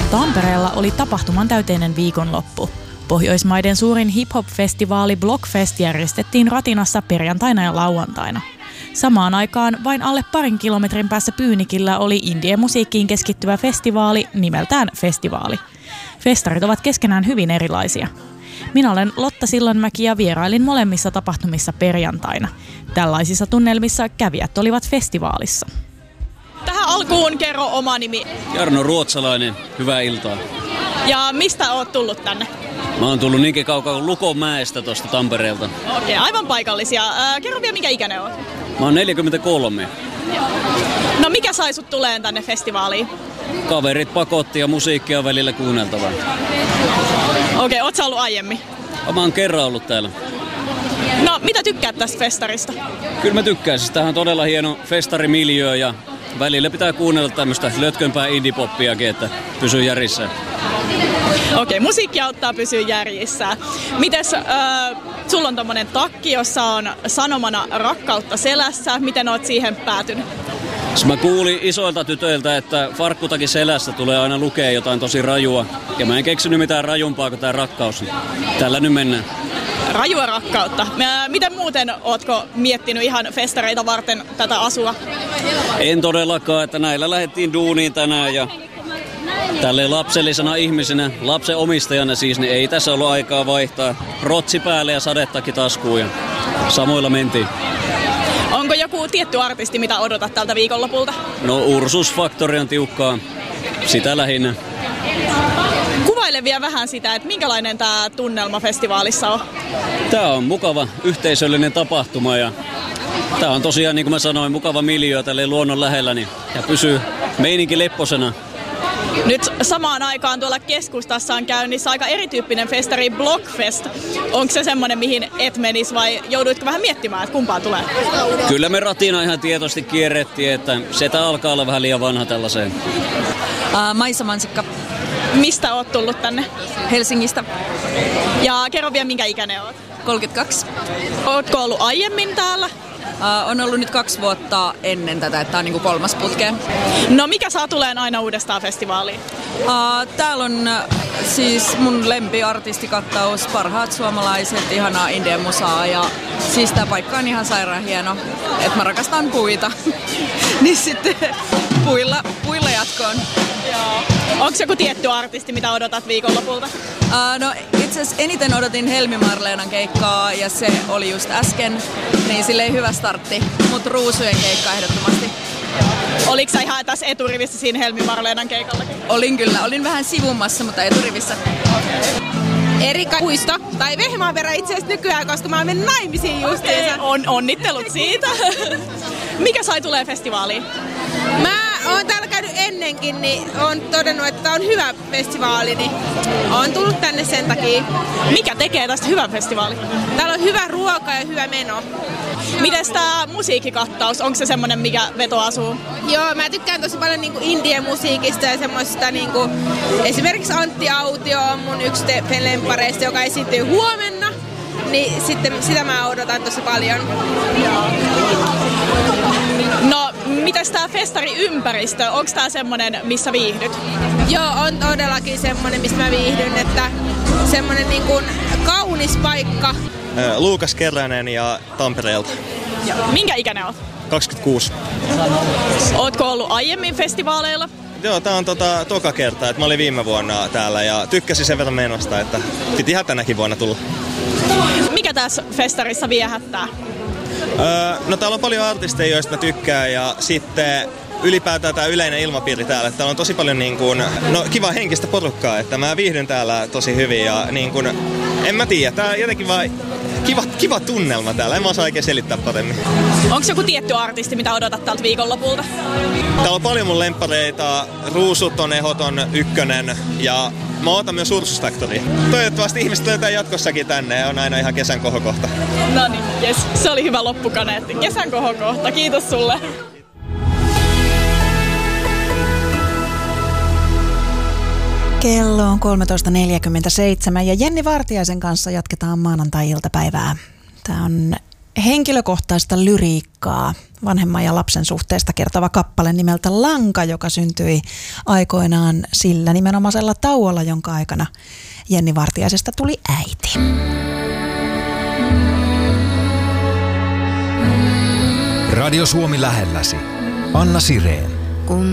Tampereella oli tapahtuman täyteinen viikonloppu. Pohjoismaiden suurin hip-hop-festivaali Blockfest järjestettiin Ratinassa perjantaina ja lauantaina. Samaan aikaan vain alle 2 kilometrin päässä Pyynikillä oli indie-musiikkiin keskittyvä festivaali nimeltään Festivaali. Festarit ovat keskenään hyvin erilaisia. Minä olen Lotta Sillanmäki ja vierailin molemmissa tapahtumissa perjantaina. Tällaisissa tunnelmissa kävijät olivat festivaalissa. Tähän alkuun kerro oma nimi. Jarno Ruotsalainen, hyvää iltaa. Ja mistä oot tullut tänne? Mä oon tullut niinkin kaukaa kuin Lukonmäestä tuosta Tampereelta. Okei, aivan paikallisia. Kerro vielä, minkä ikäinen oot? Mä oon 43. No mikä sai sut tuleen tänne festivaaliin? Kaverit pakotti ja musiikkia välillä kuunneltavaa. Okei, oot sä ollut aiemmin? Mä oon kerran ollut täällä. No, mitä tykkäät tästä festarista? Kyllä mä tykkään. Siis tämähän on todella hieno festarimiljöö ja välillä pitää kuunnella tämmöistä lötkömpää indie-poppiakin, että pysyy järjissä. Okei, musiikki auttaa pysyä järjissä. Mites, sulla on tommonen takki, jossa on sanomana rakkautta selässä. Miten oot siihen päätynyt? Mä kuulin isoilta tytöiltä, että farkkutakin selässä tulee aina lukea jotain tosi rajua. Ja mä en keksinyt mitään rajumpaa kuin tää rakkaus. Tällä nyt mennään. Rajua rakkautta. Miten muuten ootko miettinyt ihan festareita varten tätä asua? En todellakaan, että näillä lähdettiin duuniin tänään ja tälleen lapsellisena ihmisenä, lapsen omistajana siis, niin ei tässä ollut aikaa vaihtaa rotsi päälle ja sadettakin taskuun ja samoilla mentiin. Onko joku tietty artisti, mitä odotat tältä viikonlopulta? No Ursus Factory on tiukkaa, sitä lähinnä. Kuvaile vielä vähän sitä, että minkälainen tämä tunnelma festivaalissa on? Tämä on mukava yhteisöllinen tapahtuma ja tämä on tosiaan, niin kuin mä sanoin, mukava miljöö tälleen luonnon lähellä ja pysyy meininki lepposena. Nyt samaan aikaan tuolla keskustassa on käynnissä aika erityyppinen festari Blockfest. Onko se semmoinen, mihin et menis vai jouduitko vähän miettimään, että kumpaan tulee? Kyllä me Ratina ihan tietoisesti kierrettiin, että setä alkaa olla vähän liian vanha tällaiseen. Maisa Mansikka. Mistä oot tullut tänne? Helsingistä. Ja kerro vielä, minkä ikäinen oot? 32. Ootko ollut aiemmin täällä? On ollut nyt 2 vuotta ennen tätä, että tää on niinku 3. putkeen. No mikä saa tuleen aina uudestaan festivaaliin? Täällä on siis mun lempiartistikattaus, parhaat suomalaiset, ihanaa indie-musaa ja siis tää paikka on ihan sairaan hieno, että mä rakastan puita. Niin sitten puilla jatkoon. Onko joku tietty artisti, mitä odotat viikonlopulta? No itse asiassa eniten odotin Helmi Marleenan keikkaa ja se oli just äsken, niin silleen hyvä startti, mutta Ruusujen keikka ehdottomasti. Oliko sä ihan tässä eturivissä siinä Helmi Marleenan keikallakin? Olin kyllä, olin vähän sivummassa, mutta eturivissä. Erika Puisto, tai Vehmaanperä itse asiassa nykyään, koska mä oon mennyt naimisiin justiinsa. Onnittelut siitä. Mikä sai tulee festivaaliin? Mä oon täällä käynyt ennenkin, niin oon todennut, että tää on hyvä festivaali, niin oon tullut tänne sen takia. Mikä tekee tästä hyvän festivaalin? Täällä on hyvä ruoka ja hyvä meno. Mites tää musiikkikattaus, onko se semmonen, mikä vetoaa suun? Joo, mä tykkään tosi paljon niinku indie-musiikista ja semmoista niinku, esimerkiksi Antti Autio on mun yksi lemppareista, joka esiintyy huomenna. Niin sitten sitä mä odotan tosi paljon. No, mitäs tää festariympäristö? Onko tää semmonen, missä viihdyt? Joo, on todellakin semmonen, missä mä viihdyn, että semmonen niinku kaunis paikka. Luukas Keränen ja Tampereelta. Minkä ikäinen oot? 26. Ootko ollut aiemmin festivaaleilla? Joo, tää on toka kerta, että mä olin viime vuonna täällä ja tykkäsin sen verran menosta, että piti ihan tänäkin vuonna tulla. Mikä tässä festarissa viehättää? No täällä on paljon artisteja, joista mä tykkään ja sitten ylipäätään tää yleinen ilmapiiri täällä. Täällä on tosi paljon niin kuin, kiva henkistä porukkaa, että mä viihdyn täällä tosi hyvin ja niin kuin, en mä tiedä, tää on jotenkin vaan kiva tunnelma täällä, en mä osaa oikein selittää paremmin. Onko joku tietty artisti, mitä odotat tältä viikonlopulta? Täällä on paljon mun lemppareita, Ruusut on ehdoton ykkönen ja mä ootan myös Ursus Factory. Toivottavasti ihmiset löytää jatkossakin tänne ja on aina ihan kesän kohokohta. No niin, jes. Se oli hyvä loppukaneetti. Kesän kohokohta. Kiitos sulle. Kello on 13.47 ja Jenni Vartiaisen kanssa jatketaan maanantai-iltapäivää. Tämä on henkilökohtaista lyriikkaa vanhemman ja lapsen suhteesta kertova kappale nimeltä Lanka, joka syntyi aikoinaan sillä nimenomaisella tauolla, jonka aikana Jenni Vartiaisesta tuli äiti. Radio Suomi lähelläsi. Anna Sireen.